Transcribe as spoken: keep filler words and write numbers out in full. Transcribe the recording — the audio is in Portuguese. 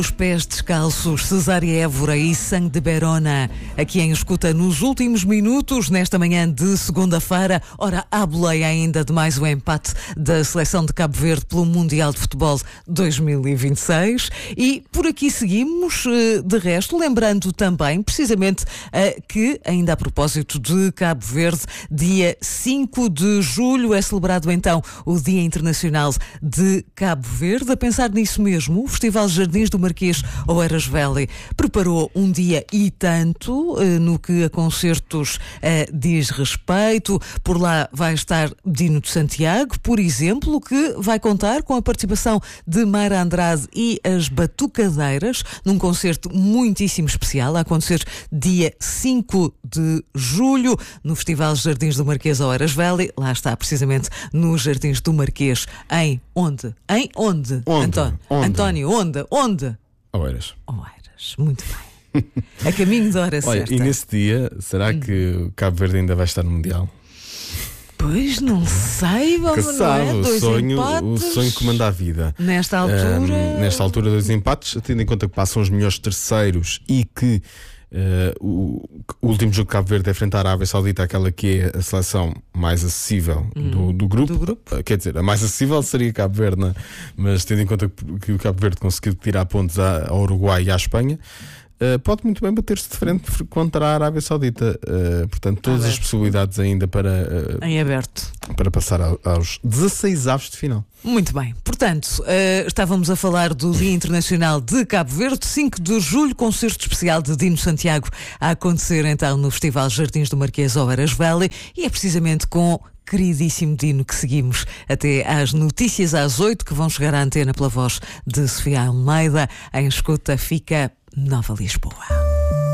Os pés descalços, Cesária Évora e Sangue de Berona, aqui em escuta nos últimos minutos, nesta manhã de segunda-feira. Ora, à boleia ainda de mais um empate da seleção de Cabo Verde pelo Mundial de Futebol dois mil e vinte e seis. E por aqui seguimos, de resto, lembrando também, precisamente, que, ainda a propósito de Cabo Verde, dia cinco de julho é celebrado então o Dia Internacional de Cabo Verde. A pensar nisso mesmo, o Festival Jardins do Marquês Oeiras Velho preparou um dia e tanto no que a concertos eh, diz respeito. Por lá vai estar Dino de Santiago, por exemplo, que vai contar com a participação de Mayra Andrade e as Batucadeiras, num concerto muitíssimo especial, a acontecer dia cinco de julho, no Festival Jardins do Marquês Oeiras Velho. Lá está, precisamente, nos Jardins do Marquês. Em onde? Em onde? Onde? António, Onde? António, onde? Onde? Oeiras. Oeiras, muito bem. A caminho da hora Olha, certa. e nesse dia, será que o Cabo Verde ainda vai estar no Mundial? Pois, não sei, Que vamos, não é? sabe, o Dois sonho, empates. o sonho que manda a vida. Nesta altura... Ahm, nesta altura, dois empates, tendo em conta que passam os melhores terceiros e que Uh, o, o último jogo que Cabo Verde é enfrentar a Arábia Saudita, aquela que é a seleção mais acessível hum, do, do, grupo. do grupo. Uh, quer dizer, a mais acessível seria Cabo Verde, né? Mas tendo em conta que, que o Cabo Verde conseguiu tirar pontos à, ao Uruguai e à Espanha, uh, pode muito bem bater-se de frente contra a Arábia Saudita. Uh, portanto, todas aberto. as possibilidades ainda para, uh, Em aberto. para passar ao, aos dezasseis avos de final. Muito bem. Portanto, uh, estávamos a falar do Dia Internacional de Cabo Verde, cinco de julho, concerto especial de Dino Santiago a acontecer então no Festival Jardins do Marquês Oeiras Velho, e é precisamente com queridíssimo Dino que seguimos até às notícias às oito, que vão chegar à antena pela voz de Sofia Almeida. Em escuta fica Nova Lisboa.